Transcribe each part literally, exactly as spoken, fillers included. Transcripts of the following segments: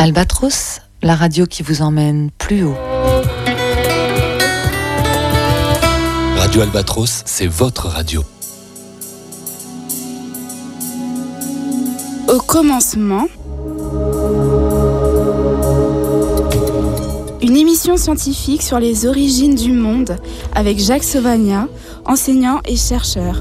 Albatros, la radio qui vous emmène plus haut. Radio Albatros, c'est votre radio. Au commencement, une émission scientifique sur les origines du monde avec Jacques Sauvagnat, enseignant et chercheur.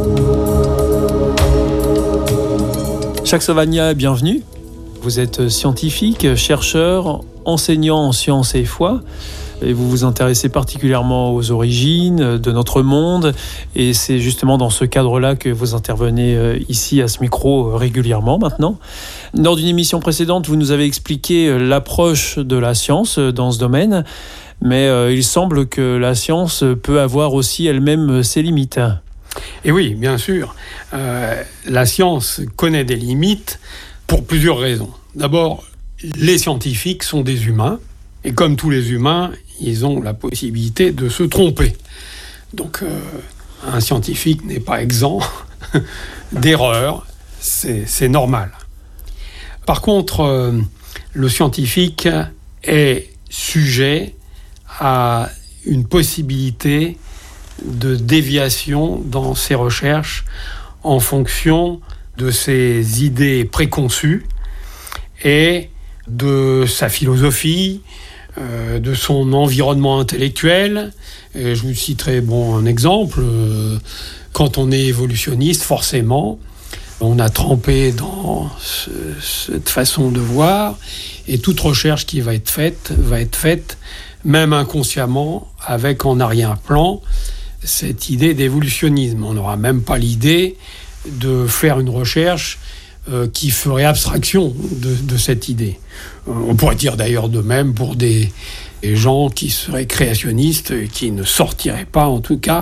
Jacques Sauvagnat, bienvenue. Vous êtes scientifique, chercheur, enseignant en sciences et foi. Et vous vous intéressez particulièrement aux origines de notre monde. Et c'est justement dans ce cadre-là que vous intervenez ici à ce micro régulièrement maintenant. Lors d'une émission précédente, vous nous avez expliqué l'approche de la science dans ce domaine. Mais euh, il semble que la science peut avoir aussi elle-même ses limites. Et oui, bien sûr. Euh, la science connaît des limites pour plusieurs raisons. D'abord, les scientifiques sont des humains. Et comme tous les humains, ils ont la possibilité de se tromper. Donc, euh, un scientifique n'est pas exempt d'erreurs, c'est, c'est normal. Par contre, euh, le scientifique est sujet à une possibilité de déviation dans ses recherches en fonction de ses idées préconçues et de sa philosophie, Euh, de son environnement intellectuel. Et je vous citerai bon, un exemple. Euh, quand on est évolutionniste, forcément, on a trempé dans ce, cette façon de voir, et toute recherche qui va être faite, va être faite, même inconsciemment, avec en arrière-plan cette idée d'évolutionnisme. On n'aura même pas l'idée de faire une recherche euh, qui ferait abstraction de, de cette idée. On pourrait dire d'ailleurs de même pour des, des gens qui seraient créationnistes et qui ne sortiraient pas, en tout cas,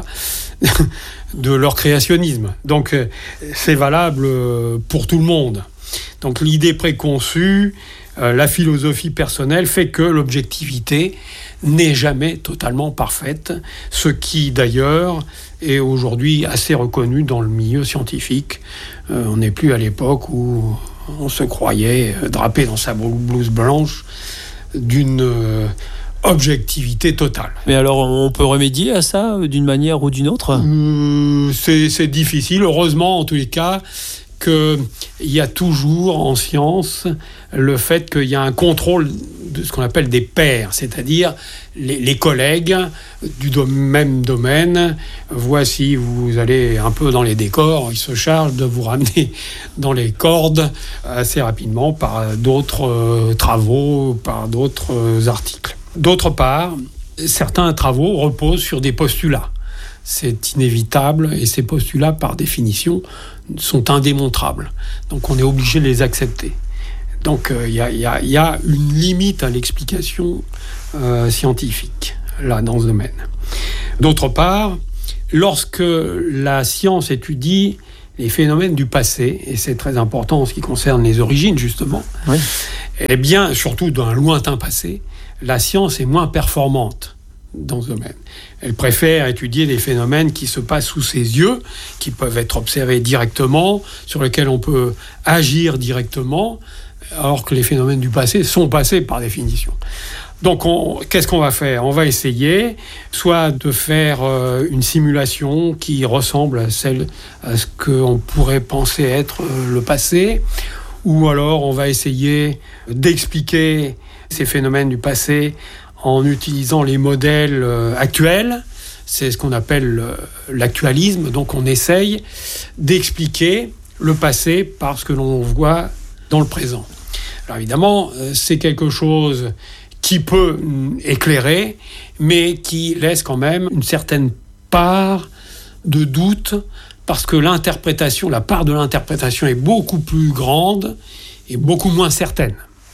de leur créationnisme. Donc, c'est valable pour tout le monde. Donc, l'idée préconçue, euh, la philosophie personnelle fait que l'objectivité n'est jamais totalement parfaite, ce qui, d'ailleurs, est aujourd'hui assez reconnu dans le milieu scientifique. Euh, on n'est plus à l'époque où on se croyait drapé dans sa blouse blanche d'une euh, objectivité totale. Mais alors, on peut remédier à ça d'une manière ou d'une autre ? euh, c'est, c'est difficile. Heureusement, en tous les cas, qu'il y a toujours en science le fait qu'il y a un contrôle de ce qu'on appelle des pairs, c'est-à-dire les, les collègues du do- même domaine. Voici, vous allez un peu dans les décors, ils se chargent de vous ramener dans les cordes assez rapidement par d'autres euh, travaux, par d'autres euh, articles. D'autre part, certains travaux reposent sur des postulats. C'est inévitable et ces postulats, par définition, sont indémontrables. Donc on est obligé de les accepter. Donc il euh, y, y, y a une limite à l'explication euh, scientifique, là, dans ce domaine. D'autre part, lorsque la science étudie les phénomènes du passé, et c'est très important en ce qui concerne les origines, justement, oui. Eh bien, surtout d'un lointain passé, la science est moins performante dans ce domaine. Elle préfère étudier des phénomènes qui se passent sous ses yeux, qui peuvent être observés directement, sur lesquels on peut agir directement, alors que les phénomènes du passé sont passés par définition. Donc, on, qu'est-ce qu'on va faire ? On va essayer soit de faire euh, une simulation qui ressemble à celle à ce qu'on pourrait penser être euh, le passé, ou alors on va essayer d'expliquer ces phénomènes du passé en utilisant les modèles euh, actuels. C'est ce qu'on appelle euh, l'actualisme. Donc, on essaye d'expliquer le passé par ce que l'on voit dans le présent. Alors, évidemment, euh, c'est quelque chose qui peut éclairer, mais qui laisse quand même une certaine part de doute, parce que l'interprétation, la part de l'interprétation est beaucoup plus grande et beaucoup moins certaine.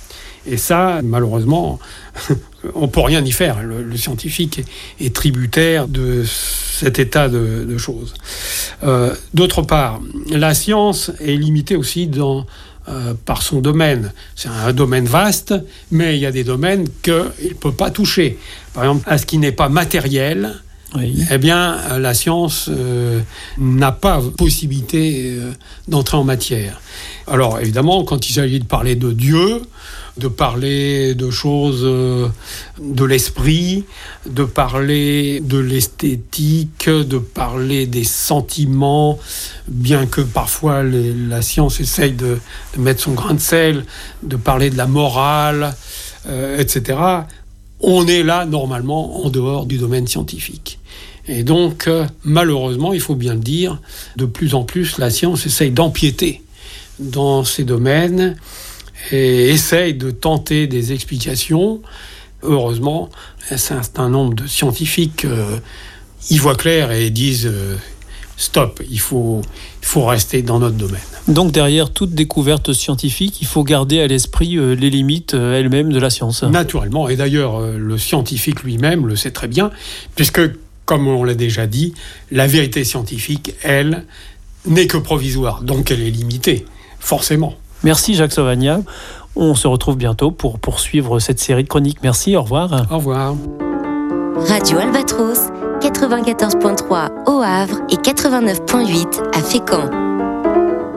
Et ça, malheureusement, on ne peut rien y faire. Le, le scientifique est, est tributaire de cet état de, de choses. Euh, d'autre part, la science est limitée aussi dans... Euh, par son domaine. C'est un domaine vaste, mais il y a des domaines qu'il ne peut pas toucher. Par exemple, à ce qui n'est pas matériel, Oui. Eh bien, la science euh, n'a pas possibilité euh, d'entrer en matière. Alors, évidemment, quand il s'agit de parler de Dieu, de parler de choses euh, de l'esprit, de parler de l'esthétique, de parler des sentiments, bien que parfois les, la science essaye de, de mettre son grain de sel, de parler de la morale, euh, et cetera, on est là, normalement, en dehors du domaine scientifique. Et donc, euh, malheureusement, il faut bien le dire, de plus en plus, la science essaye d'empiéter dans ces domaines et essaye de tenter des explications. Heureusement, un certain nombre de scientifiques euh, y voient clair et disent euh, « stop, il faut, il faut rester dans notre domaine ». Donc derrière toute découverte scientifique, il faut garder à l'esprit euh, les limites euh, elles-mêmes de la science. Naturellement, et d'ailleurs, euh, le scientifique lui-même le sait très bien, puisque, comme on l'a déjà dit, la vérité scientifique, elle, n'est que provisoire, donc elle est limitée, forcément. Merci Jacques Sauvagnat. On se retrouve bientôt pour poursuivre cette série de chroniques. Merci, au revoir. Au revoir. Radio Albatros, quatre-vingt-quatorze virgule trois au Havre et quatre-vingt-neuf virgule huit à Fécamp.